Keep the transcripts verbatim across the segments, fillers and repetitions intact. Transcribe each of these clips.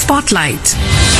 Spotlight.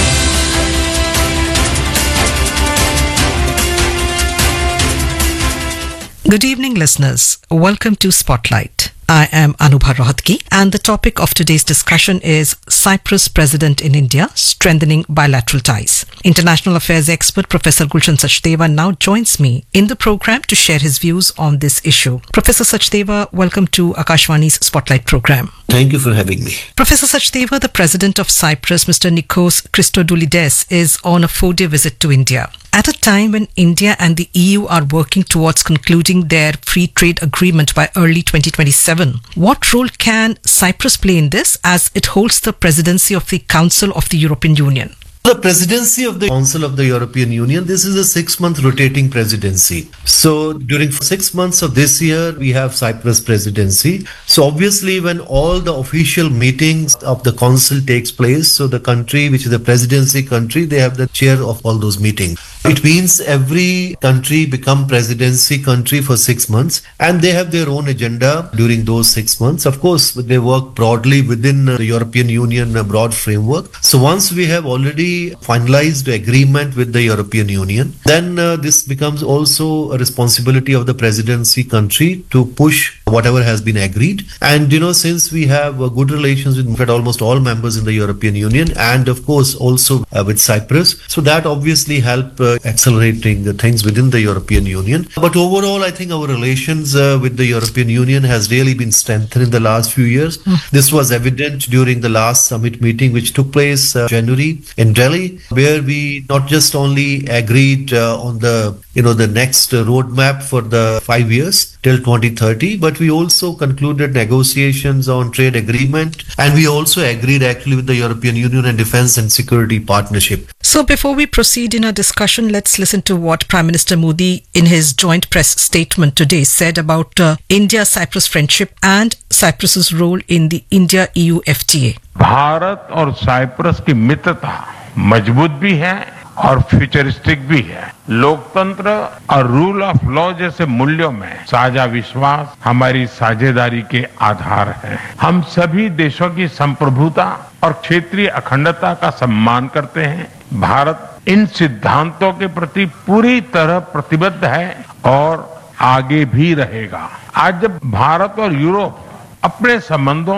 Good evening, listeners. Welcome to Spotlight. I am Anubha Rohatgi, and the topic of today's discussion is Cyprus President in India, strengthening bilateral ties. International affairs expert Professor Gulshan Sachdeva now joins me in the program to share his views on this issue. Professor Sachdeva, welcome to Akashvani's Spotlight program. Thank you for having me. Professor Sachdeva, the President of Cyprus, Mister Nikos Christodoulides, is on a four-day visit to India. At a time when India and the E U are working towards concluding their free trade agreement by early twenty twenty-seven, what role can Cyprus play in this, as it holds the presidency of the Council of the European Union? The presidency of the Council of the European Union, this is a six-month rotating presidency. So during six months of this year, we have Cyprus presidency. So obviously when all the official meetings of the Council takes place, so the country, which is the presidency country, they have the chair of all those meetings. It means every country become presidency country for six months and they have their own agenda during those six months. Of course, they work broadly within the European Union broad framework. So once we have already finalized agreement with the European Union, then uh, this becomes also a responsibility of the presidency country to push whatever has been agreed. And you know, since we have uh, good relations with almost all members in the European Union and of course also uh, with Cyprus, so that obviously help uh, accelerating the things within the European Union. But overall, I think our relations uh, with the European Union has really been strengthened in the last few years. Mm. This was evident during the last summit meeting which took place uh, January in Delhi, where we not just only agreed uh, on the you know the next uh, roadmap for the five years till twenty thirty, but we also concluded negotiations on trade agreement, and we also agreed actually with the European Union and defense and security partnership. So before we proceed in our discussion, let's listen to what Prime Minister Modi in his joint press statement today said about uh, India-Cyprus friendship and Cyprus's role in the India-E U F T A. Bharat और Cyprus की मित्रता मजबूत भी है और futuristic भी है। लोकतंत्र और रूल ऑफ लॉ जैसे मूल्यों में साझा विश्वास हमारी साझेदारी के आधार है। हम सभी देशों की संप्रभुता और क्षेत्रीय अखंडता का सम्मान करते हैं। भारत इन सिद्धांतों के प्रति पूरी तरह प्रतिबद्ध है और आगे भी रहेगा। आज जब भारत और यूरोप अपने संबंधों